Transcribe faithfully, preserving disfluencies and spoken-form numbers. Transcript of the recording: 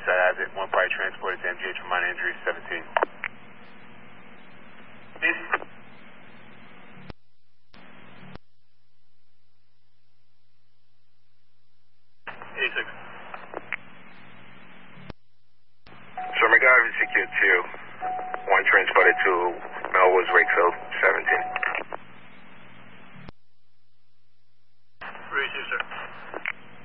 side has it. One party transported to M G H for minor injuries, seventeen. East. eighty-six. Summer Garden, secure two. One transported to Melrose, Wakefield, seventeen.